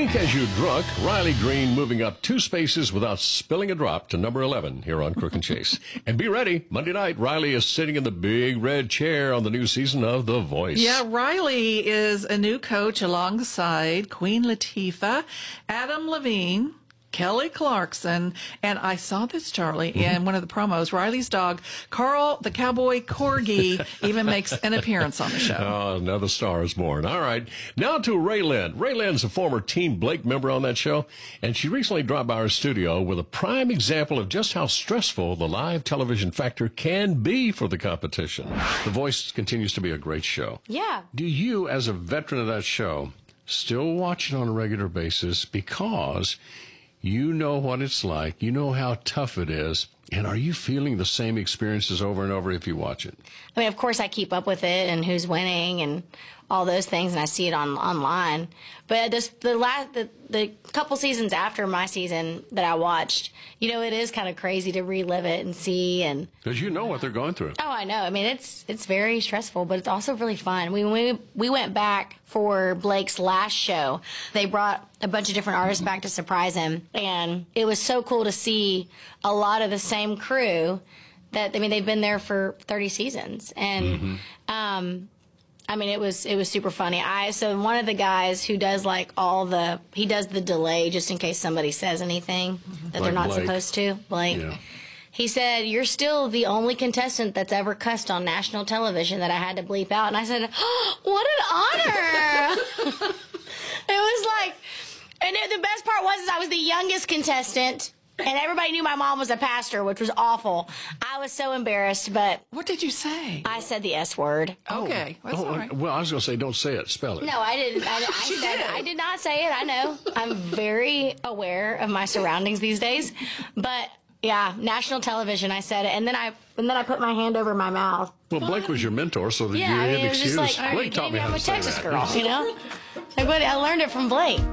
Drink as you drunk. Riley Green moving up 2 spaces without spilling a drop to number 11 here on Crook and Chase. And be ready. Monday night, Riley is sitting in the big red chair on the new season of The Voice. Yeah, Riley is a new coach alongside Queen Latifah, Adam Levine, Kelly Clarkson, and I saw this, Charlie, in one of the promos. Riley's dog, Carl the Cowboy Corgi, even makes an appearance on the show. Oh, another star is born. All right. Now to Raylan. Raylan's a former Team Blake member on that show, and she recently dropped by our studio with a prime example of just how stressful the live television factor can be for the competition. The Voice continues to be a great show. Yeah. Do you, as a veteran of that show, still watch it on a regular basis because you know what it's like, you know how tough it is, and are you feeling the same experiences over and over if you watch it? I mean, of course, I keep up with it and who's winning and all those things, and I see it online. But the couple seasons after my season that I watched, you know, it is kind of crazy to relive it and see. And because you know what they're going through. Oh, I know. I mean, it's very stressful, but it's also really fun. We went back for Blake's last show. They brought a bunch of different artists back to surprise him, and it was so cool to see a lot of the same crew that, I mean, they've been there for 30 seasons. And I mean, it was super funny. So one of the guys who does he does the delay just in case somebody says anything that they're not supposed to. Blake. Yeah. He said, "You're still the only contestant that's ever cussed on national television that I had to bleep out." And I said, "Oh, what an honor." It was like, and the best part was I was the youngest contestant. And everybody knew my mom was a pastor, which was awful. I was so embarrassed, but... What did you say? I said the S word. Okay. That's all right. Well, I was going to say, don't say it. Spell it. No, I didn't. I did not say it. I know. I'm very aware of my surroundings these days. But, yeah, national television, I said it. And then I put my hand over my mouth. Well, Blake was your mentor, so that you had an excuse. Just like, Blake taught me how I'm to a say Texas that. girl, you know? I learned it from Blake.